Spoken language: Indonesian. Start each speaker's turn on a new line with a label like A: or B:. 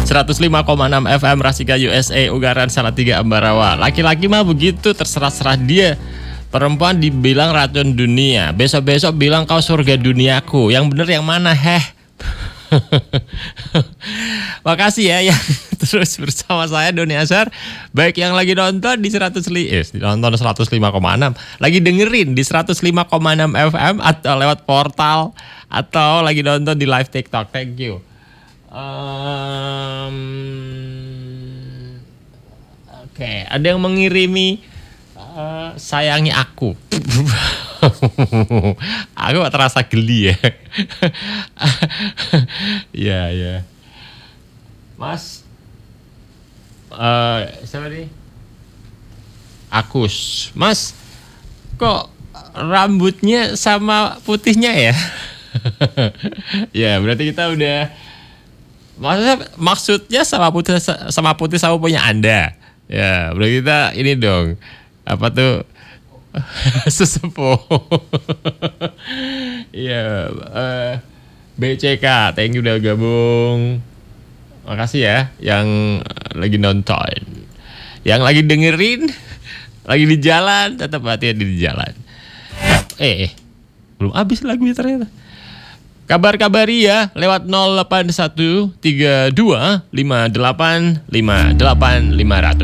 A: 105,6 FM Rasika USA Ugaran Salatiga Ambarawa. Laki-laki mah begitu, terserah-serah dia. Perempuan dibilang racun dunia, besok-besok bilang kau surga duniaku. Yang bener yang mana, heh? Makasih ya yang terus bersama saya Doni Azhar. Baik yang lagi nonton di 105,6, lagi dengerin di 105,6 FM atau lewat portal, atau lagi nonton di live TikTok. Thank you. Oke, ada yang mengirimi sayangi aku. Aku gak terasa geli ya. Ya. Mas, siapa nih? Agus. Mas, kok rambutnya sama putihnya ya? Ya, berarti kita udah. Maksudnya sama putih sama punya Anda. Ya, berarti kita ini dong. Apa tuh? Sesepuh. Iya, BCK, thank you udah gabung. Makasih ya yang lagi nonton. Yang lagi dengerin, lagi di jalan, tetap hati-hati di jalan. Belum habis lagunya ternyata. Kabar-kabari ya lewat 081325858 500.